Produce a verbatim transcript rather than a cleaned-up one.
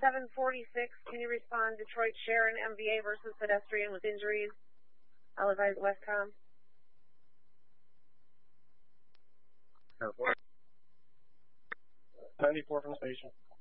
seven forty-six, can you respond? Detroit Sharon M V A versus pedestrian with injuries. I'll advise Westcom. ninety-four from the station.